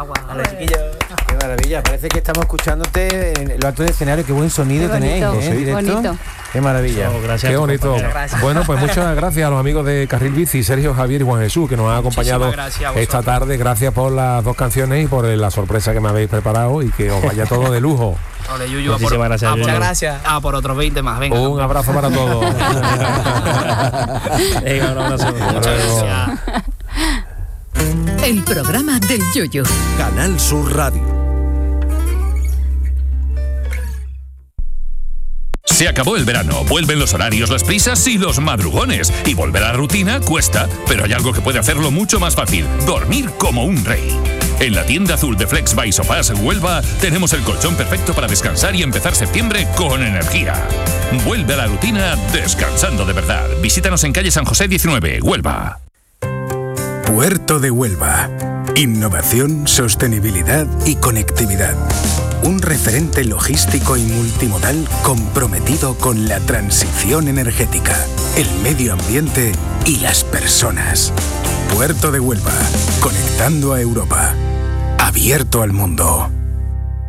Agua. Vale, chiquillos. Qué maravilla, parece que estamos escuchándote en lo alto del escenario. Qué buen sonido tenéis, ¿eh? Directo. Bonito. Qué maravilla. Gracias. Qué bonito. Bueno, pues muchas gracias a los amigos de Carril Bici, Sergio, Javier y Juan Jesús, que nos han acompañado esta tarde. Gracias por las dos canciones y por la sorpresa que me habéis preparado y que os vaya todo de lujo. Ole, Yuyu, Muchísimas gracias, Yuyu. Muchas gracias. Por otros 20 más, venga. Un abrazo para todos. Venga, un abrazo. Muchas gracias. El programa del Yoyo. Canal Sur Radio. Se acabó el verano, vuelven los horarios, las prisas y los madrugones. Y volver a la rutina cuesta, pero hay algo que puede hacerlo mucho más fácil: dormir como un rey. En la tienda azul de Flex by Sofás Huelva tenemos el colchón perfecto para descansar y empezar septiembre con energía. Vuelve a la rutina descansando de verdad. Visítanos en calle San José 19, Huelva. Puerto de Huelva. Innovación, sostenibilidad y conectividad. Un referente logístico y multimodal comprometido con la transición energética, el medio ambiente y las personas. Puerto de Huelva, conectando a Europa. Abierto al mundo.